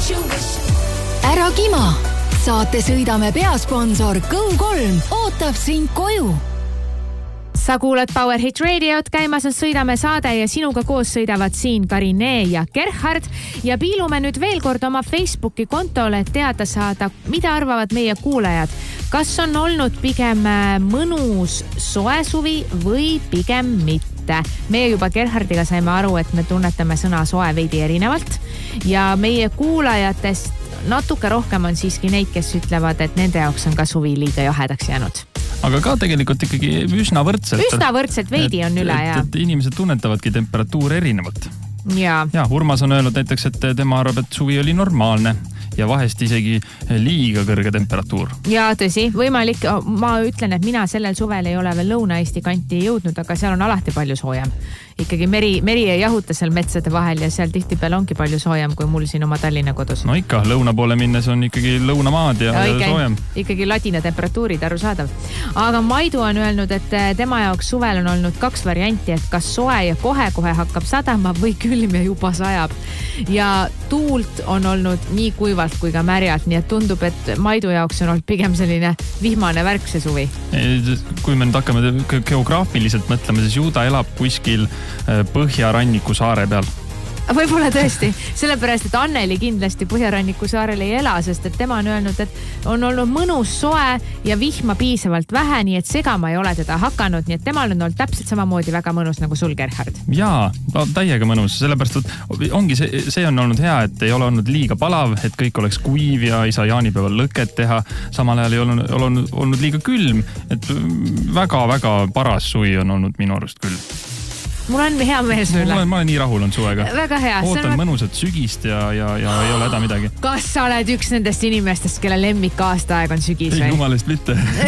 Ära kima! Saate sõidame peasponsor Go3 ootab sind koju. Sa kuulad Power Hit Radiot, käimas on Sõidame saade ja sinuga koos sõidavad siin Karine ja Gerhard ja piilume nüüd veel kord oma Facebooki kontole, et teada saada, mida arvavad meie kuulajad. Kas on olnud pigem mõnus soe suvi või pigem mitte? Meie juba Gerhardiga saime aru, et me tunnetame sõna soe veidi erinevalt ja meie kuulajatest natuke rohkem on siiski neid, kes ütlevad, et nende jaoks on ka suvi liiga jahedaks jäänud. Aga ka tegelikult ikkagi üsna võrdselt. Üsna võrdselt veidi on üle, jah. Et inimesed tunnetavadki temperatuuri erinevalt. Ja, Urmas on öelnud näiteks, et tema arvab, et suvi oli normaalne ja vahest isegi liiga kõrge temperatuur. Ja tõsi, võimalik. Ma ütlen, et mina sellel suvel ei ole veel Lõuna-Eesti kanti jõudnud, aga seal on alati palju soojem. Ikkagi meri ei jahuta seal metsade vahel ja seal tihtipeale ongi palju soojem kui mul siin oma Tallinna kodus. No ikka, lõuna poole minnes on ikkagi lõunamaad ja soojem. Ikkagi ladina temperatuurid, arusaadav. Aga Maidu on öelnud, et tema jaoks suvel on olnud 2 varianti, et kas soe ja kohe hakkab sadama või külm ja juba sajab. Ja tuult on olnud nii kuivalt kui ka märjalt, nii et tundub, et Maidu jaoks on olnud pigem selline vihmane värk see suvi. Kui me nüüd hakkame geograafiliselt mõtlema, siis ju ta elab kuskil Põhjaranniku saare peal. Võib-olla tõesti, sellepärast, et Anneli kindlasti Põhjaranniku saarel ei ela, sest et tema on öelnud, et on olnud mõnus soe ja vihma piisavalt vähe, nii et segama ei ole teda hakanud, nii et temal on olnud täpselt samamoodi väga mõnus nagu sul, Gerhard. Jaa, täiega mõnus, sellepärast, et ongi see on olnud hea, et ei ole olnud liiga palav, et kõik oleks kuiv ja ei saa jaanipäeval lõket teha. Samal ajal ei olnud liiga külm, et väga-väga paras suvi on olnud minu arust küll. Mul on hea meel sulle. Ma olen nii rahul on suvega. Väga hea. Ootan mõnusat sügist ja ei ole häda midagi. Kas sa oled üks nendest inimestest, kelle lemmik aastaaeg on sügis? Ei, jumalast mitte.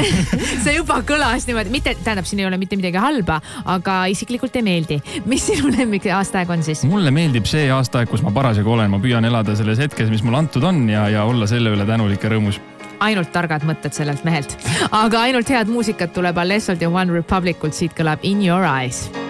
See juba kõlas niimoodi. Tähendab, siin ei ole mitte midagi halba, aga isiklikult ei meeldi. Mis sinu lemmik aastaaeg on siis? Mulle meeldib see aastaaeg, kus ma parasjagu olen. Ma püüan elada selles hetkes, mis mul antud on ja olla selle üle tänulik ja rõõmus. Ainult targad mõtted sellelt mehelt. Aga ainult head muusikat tuleb Alessolt ja One Republikult, siit kõlab In Your Eyes.